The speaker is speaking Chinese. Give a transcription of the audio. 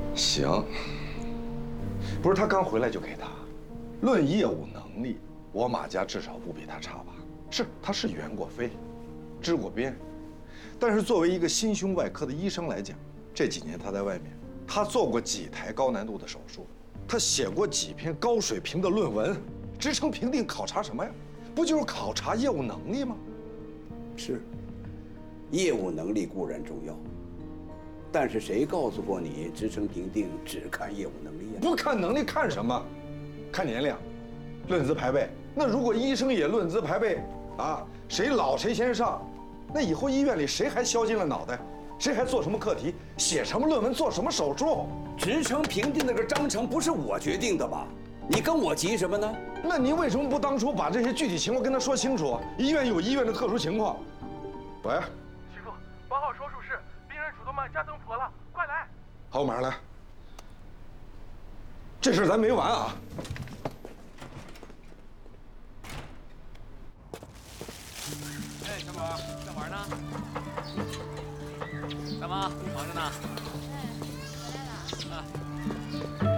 行，不是他刚回来就给他。论业务能力，我马家至少不比他差吧？是，他是圆过飞，支过边，但是作为一个心胸外科的医生来讲，这几年他在外面，他做过几台高难度的手术，他写过几篇高水平的论文，职称评定考察什么呀？不就是考察业务能力吗？ 是，业务能力固然重要，但是谁告诉过你职称评定只看业务能力呀？ 不看能力看什么？看年龄，论资排辈。那如果医生也论资排辈啊，谁老谁先上，那以后医院里谁还削尖了脑袋，谁还做什么课题，写什么论文，做什么手术？ 职称评定那个章程不是我决定的吧？你跟我急什么呢？ 那您为什么不当初把这些具体情况跟他说清楚？医院有医院的特殊情况。喂， 师傅，8号手术室，病人主动脉加增破了，快来！ 好，我马上来。这事咱没完啊！ 哎，小宝，干嘛呢？干嘛？忙着呢。 哎，回来了。 啊。